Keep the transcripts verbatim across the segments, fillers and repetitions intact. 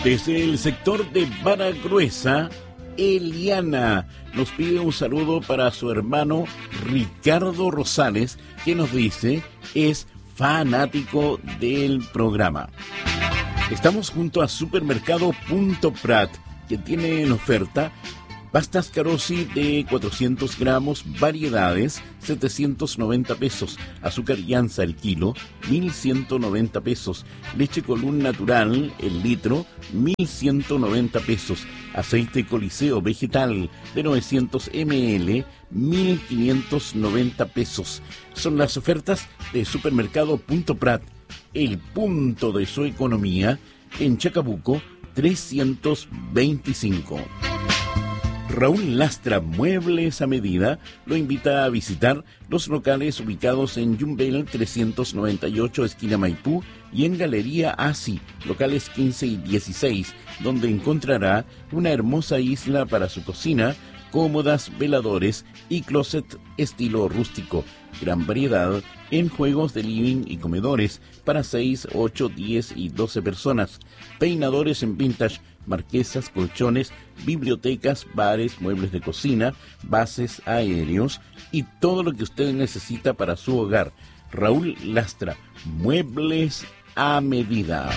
Desde el sector de Vara Gruesa, Eliana nos pide un saludo para su hermano Ricardo Rosales, que nos dice es fanático del programa. Estamos junto a Supermercado Punto Prat, que tiene en oferta pastas Carosi de cuatrocientos gramos, variedades, setecientos noventa pesos. Azúcar Llanza el kilo, mil ciento noventa pesos. Leche Colún natural, el litro, mil ciento noventa pesos. Aceite Coliseo vegetal de novecientos mililitros, mil quinientos noventa pesos. Son las ofertas de Supermercado Punto Prat, el punto de su economía, en Chacabuco, trescientos veinticinco. Raúl Lastra Muebles a Medida lo invita a visitar los locales ubicados en Yumbel trescientos noventa y ocho, esquina Maipú, y en Galería Asi, locales quince y dieciséis, donde encontrará una hermosa isla para su cocina, cómodas, veladores y closet estilo rústico. Gran variedad en juegos de living y comedores para seis, ocho, diez y doce personas. Peinadores en vintage, marquesas, colchones, bibliotecas, bares, muebles de cocina, bases aéreos y todo lo que usted necesita para su hogar. Raúl Lastra, Muebles a Medida.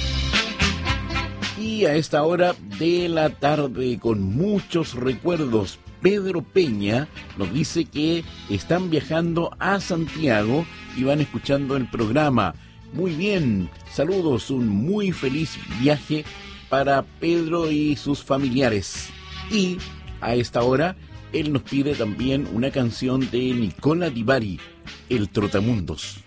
Y a esta hora de la tarde, con muchos recuerdos, Pedro Peña nos dice que están viajando a Santiago y van escuchando el programa. Muy bien, saludos, un muy feliz viaje para Pedro y sus familiares. Y a esta hora, él nos pide también una canción de Nicola Di Bari, El Trotamundos.